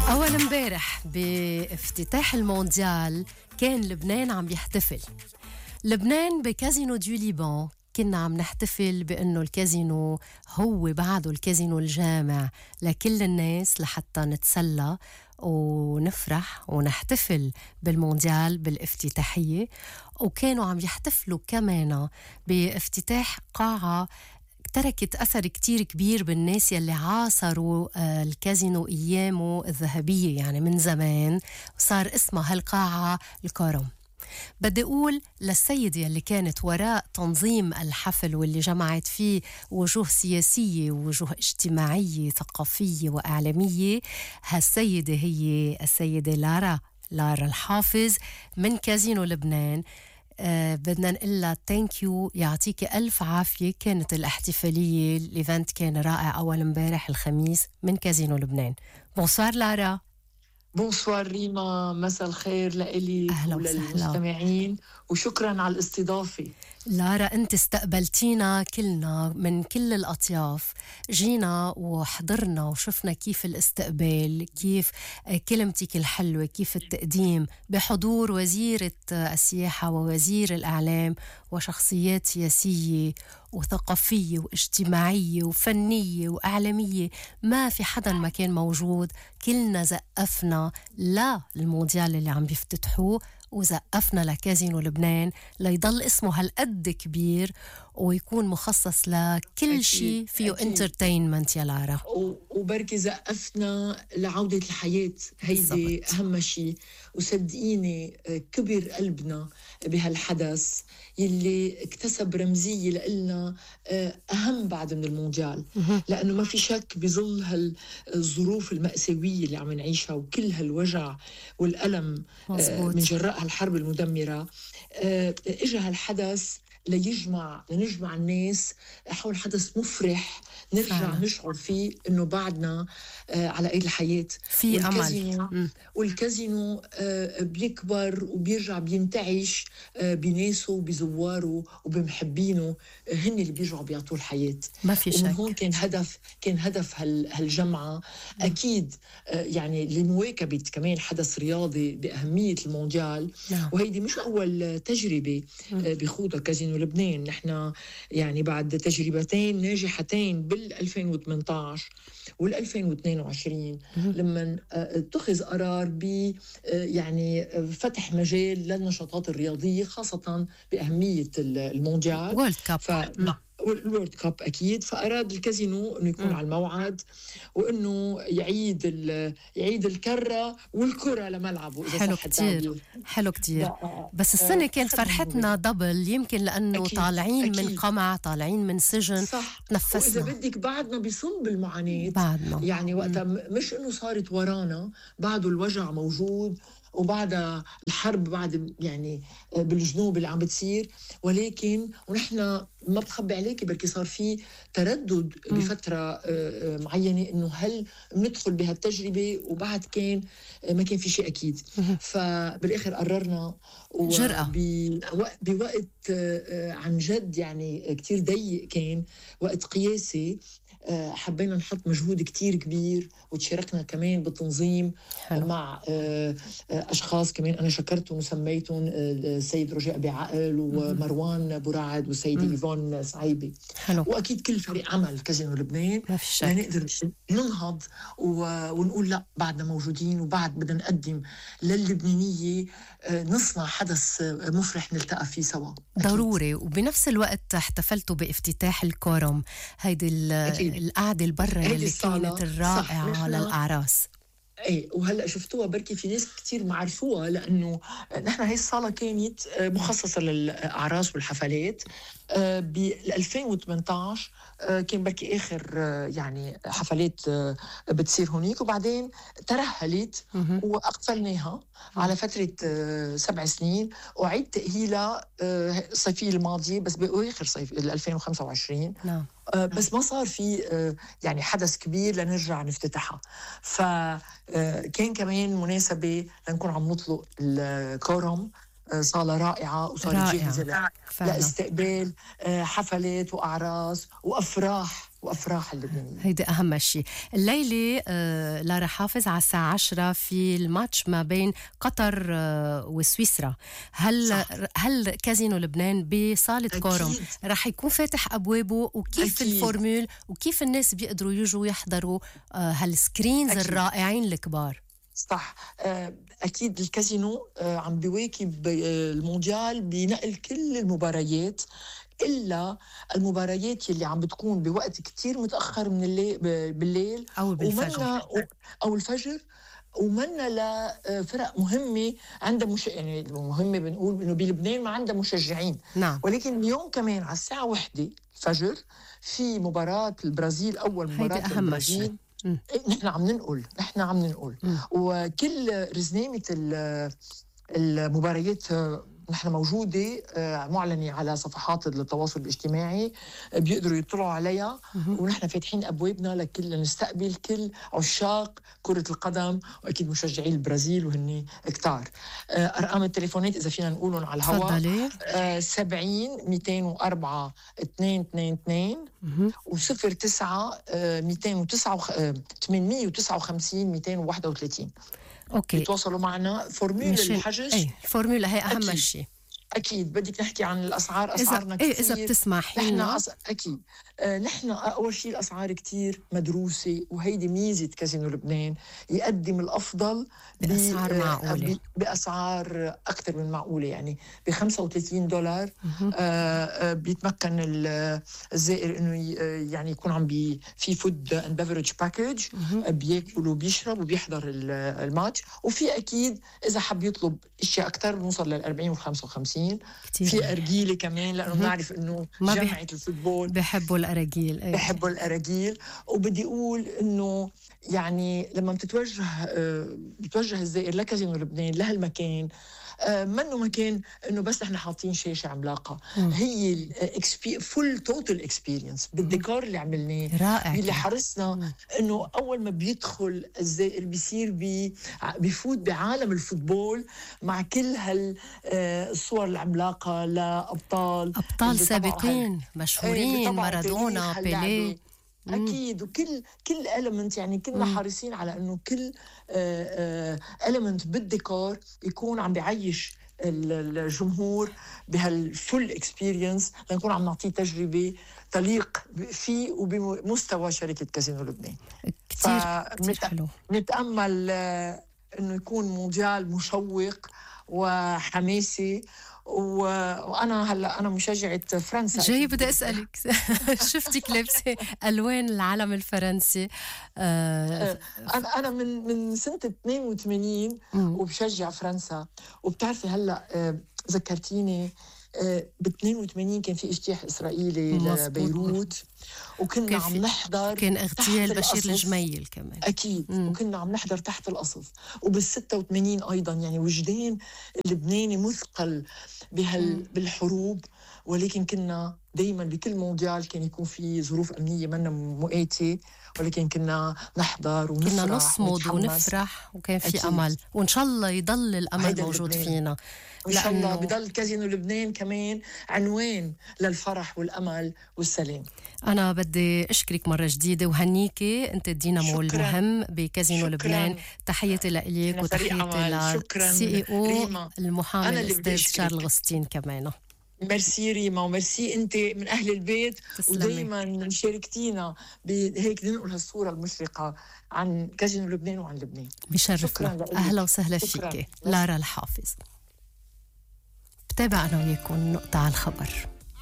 أول امبارح بافتتاح المونديال كان لبنان عم بيحتفل. لبنان بكازينو دو ليبان كنا عم نحتفل بأنه الكازينو هو بعده الكازينو الجامع لكل الناس لحتى نتسلى ونفرح ونحتفل بالمونديال بالافتتاحية. وكانوا عم يحتفلوا كمان بافتتاح قاعة تركت أثر كتير كبير بالناس يلي عاصروا الكازينو أيامه الذهبية، يعني من زمان صار اسمها هالقاعة الكورم. بدي أقول للسيدة اللي كانت وراء تنظيم الحفل واللي جمعت فيه وجوه سياسية ووجوه اجتماعية ثقافية وإعلامية، هالسيدة هي السيدة لارا الحافظ من كازينو لبنان. بدنا نقول لها ثانك يو، يعطيك ألف عافية. كانت الاحتفالية الإيفنت كان رائع أول امبارح الخميس من كازينو لبنان. بونسوار لارا. بونسوار ريما، مساء الخير لإلي وللمستمعين وشكرا على الاستضافة. لارا أنت استقبلتينا كلنا من كل الأطياف، جينا وحضرنا وشفنا كيف الاستقبال، كيف كلمتك الحلوة، كيف التقديم بحضور وزيرة السياحة ووزير الإعلام وشخصيات سياسية وثقافية واجتماعية وفنية وإعلامية. ما في حدا ما كان موجود، كلنا زقفنا للمونديال اللي عم بيفتتحوه وزقفنا لكازينو لبنان ليضل اسمه هالقد كبير ويكون مخصص لكل شيء فيه انترتينمنت يا لارا. وبركي زقفنا لعودة الحياة، هيدي أهم شيء. وصدقيني كبر قلبنا بهالحدث يلي اكتسب رمزية لإلنا أهم بعد من المونديال، لأنه ما في شك بظل هالظروف المأساوية اللي عم نعيشها وكل هالوجع والألم من جراء هالحرب المدمرة، إجا هالحدث لنجمع الناس حول حدث مفرح نرجع نشعر فيه إنه بعدنا على قيد الحياة في أمل. والكازينو بيكبر وبيرجع بينتعش بناسه وبزواره وبمحبينه، هن اللي بيرجعوا بيعطوا الحياة. ما في شك. ومن هون كان هدف هالجمعة أكيد يعني لمواكبة كمان حدث رياضي بأهمية المونديال. وهيدي مش أول تجربة بخوضها كازينو لبنان. نحن يعني بعد تجربتين ناجحتين بال 2018 وال 2022 لما اتخذ قرار ب يعني فتح مجال للنشاطات الرياضية خاصة بأهمية المونديال وورلد كاب. والورد كاب أكيد. فأراد الكازينو أنه يكون على الموعد وأنه يعيد الكرة والكرة لملعبه. حلو كتير، حلو كتير. بس السنة كانت فرحتنا دبل، يمكن لأنه أكيد. طالعين أكيد. من قمع، طالعين من سجن، تنفسنا. وإذا بدك بعدنا بصنب المعاناة بعدنا. يعني وقتها مش أنه صارت ورانا، بعده الوجع موجود وبعد الحرب بعد يعني بالجنوب اللي عم بتصير، ولكن ونحن ما بخبي عليكي بركي صار في تردد بفترة معينة إنه هل ندخل بهالتجربة، وبعد ما كان في شيء أكيد. فبالآخر قررنا بوقت عن جد يعني كتير ضيق، كان وقت قياسي، حبينا نحط مجهود كتير كبير وتشاركنا كمان بالتنظيم. حلو. مع أشخاص كمان أنا شكرتهم وسميتهم، السيد رجاء أبي عقل ومروان بوراعد والسيدة إيفون سعيبي. حلو. وأكيد كل فريق عمل كازينو لبنان لنقدر ننهض ونقول لا بعدنا موجودين وبعد بدنا نقدم للبنانية، نصنع حدث مفرح نلتقى فيه سوا. ضروري. وبنفس الوقت احتفلتوا بافتتاح الكورم، هيدي القعدة البرة اللي كانت الرائعة للأعراس. ايه، وهلا شفتوها بركي في ناس كتير ما عرفوها، لانه نحن هي الصاله كانت مخصصه للاعراس والحفلات. ب 2018 كان بركي اخر يعني حفلات بتصير هونيك، وبعدين ترهلت واقفلناها على فتره 7 سنين، وعيد تاهيلها الصيفيه الماضيه بس باخر صيف 2025. نعم. بس ما صار في يعني حدث كبير لنرجع نفتتحها. فكان كمان مناسبة لنكون عم نطلق الكورم، صالة رائعة وصارت جاهزة لاستقبال حفلات وأعراس وأفراح وأفراح اللبنانيين. هيدا أهم شيء. الليلة لارا حافظ على الساعة 10 في الماتش ما بين قطر وسويسرا. هل كازينو لبنان بصالة كورم رح يكون فاتح أبوابه؟ وكيف أكيد. الفورمول وكيف الناس بيقدروا يجوا يحضروا هالسكرينز أكيد. الرائعين الكبار؟ صح. أكيد الكازينو عم بيواكب المونديال بنقل كل المباريات إلا المباريات اللي عم بتكون بوقت كتير متأخر من بالليل أو بالفجر أو الفجر، ومنا لفرق مهمة عندها يعني مهمة بنقول إنه بلبنان ما عندها مشجعين. نعم. ولكن اليوم كمان على الساعة 1 الفجر في مباراة البرازيل، أول مباراة البرازيل. نحن عم ننقل وكل رزنامة المباريات نحن موجودة معلنة على صفحات التواصل الاجتماعي، بيقدروا يطلعوا عليها. ونحن فاتحين أبوابنا لكل نستقبل كل عشاق كرة القدم، وأكيد مشجعي البرازيل وهن كتار. أرقام التليفونات إذا فينا نقولهم على الهواء 70 204 222 و09 859 231. أوكي. يتواصلوا معنا. فورمولا الحجز الفورمولا هي أهم شيء. أكيد بدك نحكي عن الأسعار. أسعارنا كتير إذا بتسمحي لنا. أكيد نحن أول شيء الأسعار كتير مدروسة، وهيدي ميزة كازينو لبنان، يقدم الأفضل بأسعار معقولة، بأسعار أكثر من معقولة. يعني $35 بيتمكن الزائر إنه يعني يكون عم في فود اند بيفرج باكج، بياكل وبيشرب وبيحضر الماتش. وفي أكيد إذا حب يطلب أشياء أكثر بنوصل لل40 وال55. في أرجيلة كمان، لأنه بنعرف إنه جمعية الفوتبول بحبوا الأراجيل. بحبوا الأراجيل. وبدي أقول إنه يعني لما بتوجه الزائر لكازينو لبنان لهالمكان، منه مكان انه بس احنا حاطين شاشه عملاقه. هي فول توتال اكسبيرينس بالديكور اللي عملناه رائع، اللي حرصنا انه اول ما بيدخل الزائر بيصير بيفوت بعالم الفوتبول مع كل هالصور العملاقه لابطال سابقين مشهورين، مارادونا، بيليه. أكيد. وكل إلمنت يعني كنا حريصين على إنه كل إلمنت بالديكور يكون عم بيعيش الجمهور بهالفول إكسبيرينس، لنكون عم نعطيه تجربة تليق فيه وبمستوى شركة كازينو لبنان. كتير حلو. نتأمل إنه يكون مونديال مشوق وحماسي. وأنا هلأ أنا مشجعة فرنسا. جاي بدي أسألك شفتك لابسة ألوان العلم الفرنسي. أنا من سنة 82 وبشجع فرنسا. وبتعرفي هلأ ذكرتيني ب82 كان في اجتياح إسرائيلي لبيروت، وكنا عم نحضر. كان اغتيال بشير الجميل كمان. أكيد. وكنا عم نحضر تحت القصف. وبال86 أيضا يعني وجدان اللبناني مثقل بالحروب. ولكن كنا دايما بكل مونديال كان يكون في ظروف أمنية منا مؤاتية، ولكن كنا نحضر ونفرح، كنا نصمد ونفرح، وكان في أكيد. أمل. وإن شاء الله يضل الأمل موجود فينا. إن شاء الله بضل كازينو لبنان كمان عنوان للفرح والأمل والسلام. أنا بدي أشكرك مرة جديدة وهنيكي، أنت الدينامو المهم بكازينو لبنان. تحياتي لإليك وتحياتي للCEO المحامي الأستاذ شارل غسطين كمان. ميرسي ريما، وميرسي أنت من أهل البيت. ودايما شاركتينا بهيك ننقل هالصورة المشرقة عن كازينو لبنان وعن لبنان. بشرفنا. أهلا وسهلا فيك لارا الحافظ. بتابع أنا وياكم نقطة على الخبر.